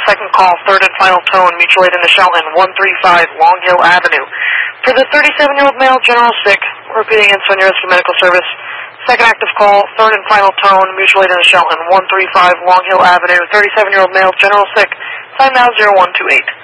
second call, third and final tone, mutual aid in the Shelton, 135 Long Hill Avenue. For the 37-year-old male, general sick, repeating in Sonia Rescue Medical Service. Second active call, third and final tone, mutual aid in the Shelton, 135 Long Hill Avenue. 37-year-old male, general sick. Time now 0128.